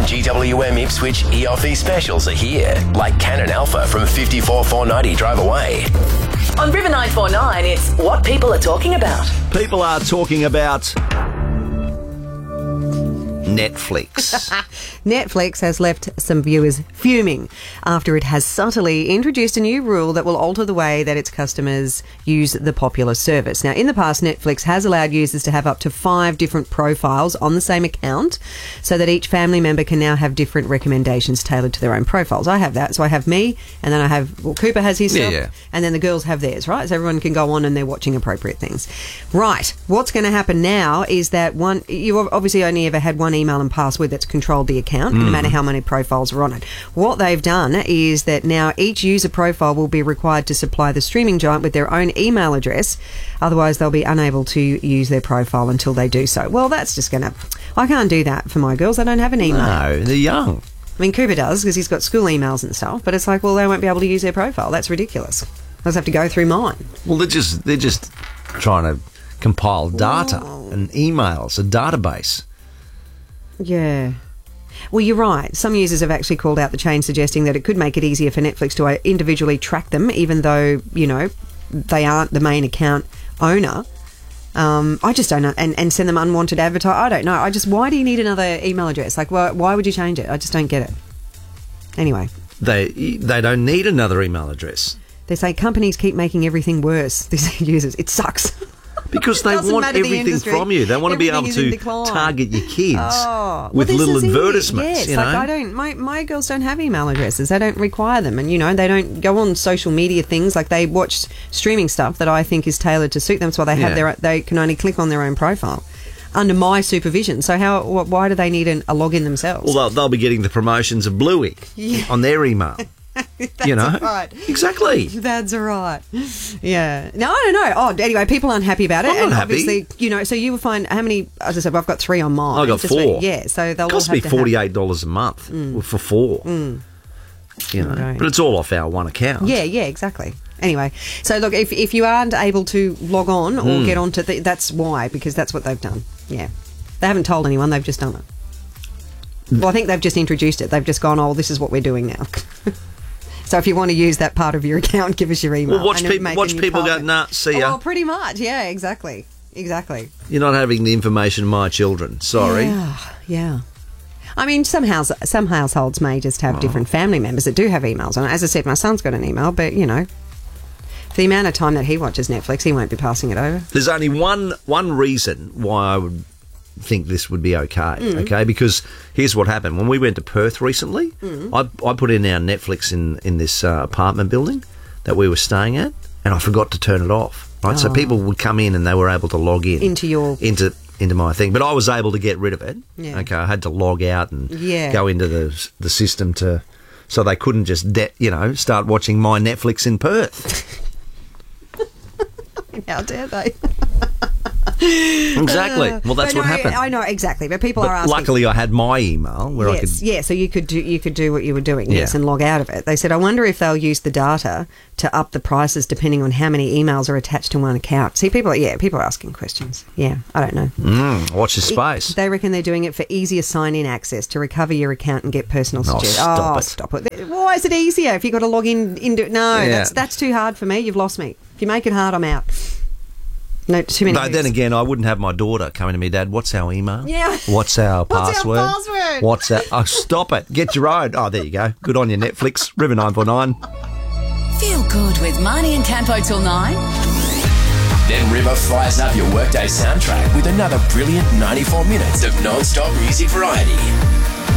GWM Ipswich EOFE specials are here, like Canon Alpha from 54,490 drive away. On River 949, it's what people are talking about. People are talking about Netflix. Netflix has left some viewers fuming after it has subtly introduced a new rule that will alter the way that its customers use the popular service. Now, in the past, Netflix has allowed users to have up to 5 different profiles on the same account so that each family member can now have different recommendations tailored to their own profiles. I have that. So I have me, and then I have, Cooper has his stuff, and then the girls have theirs, right? So everyone can go on and they're watching appropriate things. Right. What's going to happen now is that you obviously only ever had one email and password that's controlled the account, no matter how many profiles are on it. What they've done is that now each user profile will be required to supply the streaming giant with their own email address. Otherwise, they'll be unable to use their profile until they do so. Well, that's just going to... I can't do that for my girls. They don't have an email. No, they're young. I mean, Cooper does because he's got school emails and stuff, but it's like, well, they won't be able to use their profile. That's ridiculous. I'll just have to go through mine. Well, they're just trying to compile data and emails, a database. Yeah. Well, you're right. Some users have actually called out the change, suggesting that it could make it easier for Netflix to individually track them, even though, they aren't the main account owner. I just don't know. And send them unwanted advertising. I don't know. Why do you need another email address? Like, why would you change it? I just don't get it. Anyway. They don't need another email address. They say companies keep making everything worse. These users. It sucks. Because they want everything from you. They want to be able to target your kids with little advertisements. Yes, my girls don't have email addresses. They don't require them, and they don't go on social media things. Like, they watch streaming stuff that I think is tailored to suit them. That's why they have they can only click on their own profile under my supervision. So why do they need a login themselves? Well, they'll be getting the promotions of Bluey on their email. That's right. Exactly. That's right. Yeah. No, I don't know. Oh, anyway, people aren't happy about it. I'm not happy. Obviously, so you will find how many, as I said, I've got 3 on mine. I've got 4. So they'll it costs me $48 a month for 4. But it's all off our one account. Yeah, exactly. Anyway, so look, if you aren't able to log on or get onto that's why, because that's what they've done. Yeah. They haven't told anyone, they've just done it. Well, I think they've just introduced it. They've just gone, this is what we're doing now. So if you want to use that part of your account, give us your email. Well, watch people go, nah, see ya. Oh, pretty much. Yeah, exactly. You're not having the information of my children. Sorry. Yeah. I mean, some households may just have different family members that do have emails on it. As I said, my son's got an email, but, for the amount of time that he watches Netflix, he won't be passing it over. There's only one reason why I would think this would be okay, because here's what happened. When we went to Perth recently, I put in our Netflix in this apartment building that we were staying at, and I forgot to turn it off, right? So people would come in and they were able to log in. Into my thing. But I was able to get rid of it. Yeah. Okay, I had to log out and go into the system so they couldn't just, start watching my Netflix in Perth. How dare they? Exactly. Well, that's what happened. I know exactly, but people are asking. Luckily, I had my email where I could. Yeah, so you could do what you were doing, and log out of it. They said, I wonder if they'll use the data to up the prices depending on how many emails are attached to one account. See, people are asking questions. Yeah, I don't know. Watch your space. They reckon they're doing it for easier sign-in access to recover your account and get personal suggestions. Stop it! Why is it easier if you've got to log in? That's too hard for me. You've lost me. If you make it hard, I'm out. No, too many. No, then again, I wouldn't have my daughter coming to me, Dad, what's our email? Yeah. What's our password? What's our password? Oh, stop it. Get your own. Oh, there you go. Good on you, Netflix. River 949. Feel good with Marnie and Campo till 9. Then River fires up your workday soundtrack with another brilliant 94 minutes of non-stop music variety.